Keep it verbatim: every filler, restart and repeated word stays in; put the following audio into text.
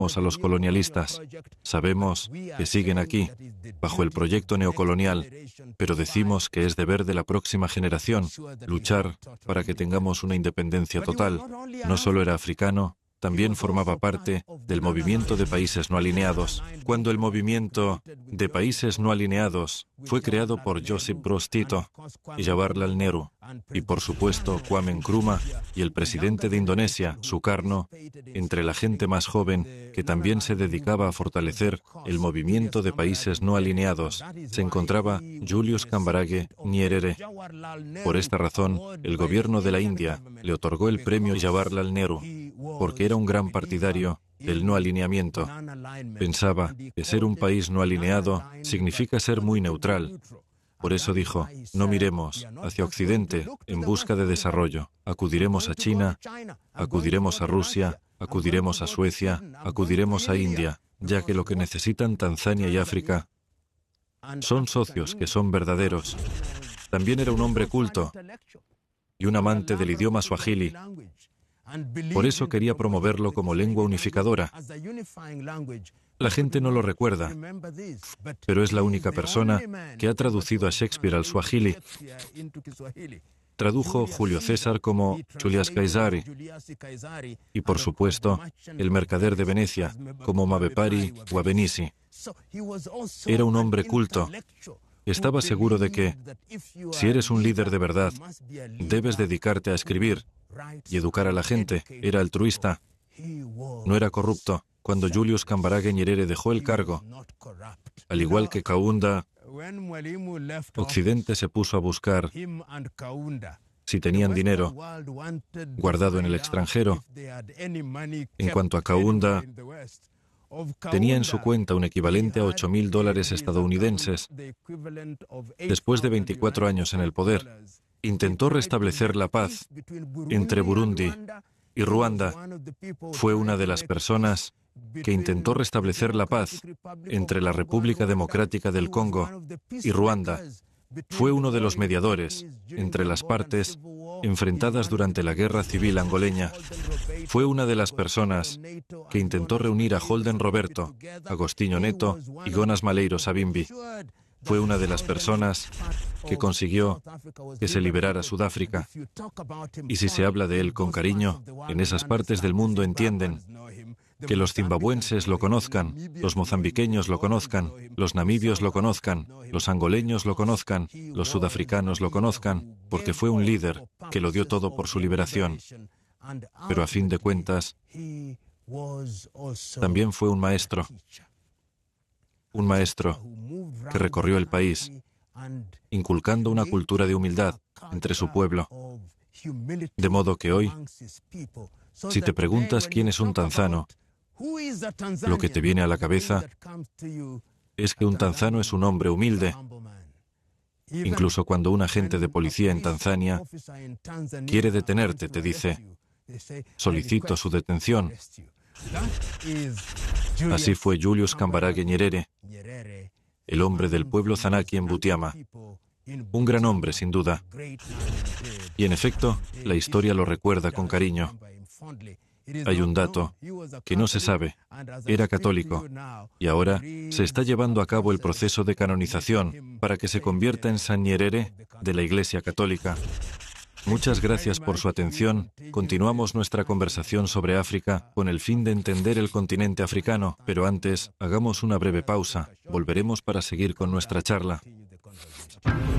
a los colonialistas. Sabemos que siguen aquí, bajo el proyecto neocolonial, pero decimos que es deber de la próxima generación luchar para que tengamos una independencia total. No solo era africano, también formaba parte del movimiento de países no alineados. Cuando el movimiento de países no alineados fue creado por Josip Broz Tito y Jawaharlal Nehru, y por supuesto Kwame Nkrumah y el presidente de Indonesia, Sukarno, entre la gente más joven que también se dedicaba a fortalecer el movimiento de países no alineados, se encontraba Julius Kambarage Nyerere. Por esta razón, el gobierno de la India le otorgó el premio Jawaharlal Nehru, porque era un gran partidario del no alineamiento. Pensaba que ser un país no alineado significa ser muy neutral. Por eso dijo, no miremos hacia Occidente en busca de desarrollo. Acudiremos a China, acudiremos a Rusia, acudiremos a Suecia, acudiremos a India, ya que lo que necesitan Tanzania y África son socios que son verdaderos. También era un hombre culto y un amante del idioma suajili. Por eso quería promoverlo como lengua unificadora. La gente no lo recuerda, pero es la única persona que ha traducido a Shakespeare al suajili. Tradujo Julio César como Julius Caesari y, por supuesto, el mercader de Venecia como Mavepari Wabenisi. Era un hombre culto. Estaba seguro de que, si eres un líder de verdad, debes dedicarte a escribir y educar a la gente. Era altruista. No era corrupto. Cuando Julius Kambarage Nyerere dejó el cargo, al igual que Kaunda, Occidente se puso a buscar si tenían dinero guardado en el extranjero. En cuanto a Kaunda, tenía en su cuenta un equivalente a ocho mil dólares estadounidenses. Después de veinticuatro años en el poder, intentó restablecer la paz entre Burundi y Ruanda. Fue una de las personas que intentó restablecer la paz entre la República Democrática del Congo y Ruanda. Fue uno de los mediadores entre las partes enfrentadas durante la Guerra Civil angoleña. Fue una de las personas que intentó reunir a Holden Roberto, Agostinho Neto y Jonas Malheiro Savimbi. Fue una de las personas que consiguió que se liberara Sudáfrica. Y si se habla de él con cariño, en esas partes del mundo entienden que los zimbabuenses lo conozcan, los mozambiqueños lo conozcan, los namibios lo conozcan, los angoleños lo conozcan, los sudafricanos lo conozcan, porque fue un líder que lo dio todo por su liberación. Pero a fin de cuentas, también fue un maestro. Un maestro que recorrió el país, inculcando una cultura de humildad entre su pueblo. De modo que hoy, si te preguntas quién es un tanzano, lo que te viene a la cabeza es que un tanzano es un hombre humilde. Incluso cuando un agente de policía en Tanzania quiere detenerte, te dice, solicito su detención. Así fue Julius Kambarage Nyerere, el hombre del pueblo Zanaki en Butiama. Un gran hombre, sin duda. Y en efecto, la historia lo recuerda con cariño. Hay un dato que no se sabe. Era católico y ahora se está llevando a cabo el proceso de canonización para que se convierta en San Nyerere de la Iglesia Católica. Muchas gracias por su atención. Continuamos nuestra conversación sobre África con el fin de entender el continente africano, pero antes, hagamos una breve pausa. Volveremos para seguir con nuestra charla.